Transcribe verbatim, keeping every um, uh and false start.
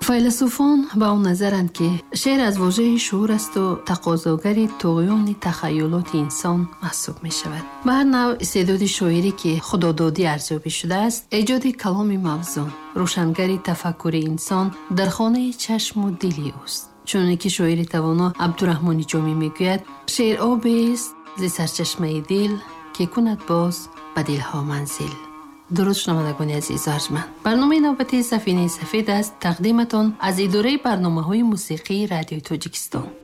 فیلسوفان با اون نظرند که شعر از واژه شعور است و تقاضاگر طغیان تخیلات انسان محسوب می شود. به هر نوع استعداد شاعری که خدادادی ارزیابی شده است، ایجاد کلام موزون، روشنگر تفکر انسان در خانه چشم و دلی اوست. چون که شاعر توانا عبدالرحمن جامی میگوید شعر آبی است ز سرچشمه دل که کند باز به دلها منزل. درود شنوندگان عزیز ارجمند، برنامه نوبتی سفینه سفید است تقدیمتان از اداره برنامه‌های موسیقی رادیو تاجیکستان.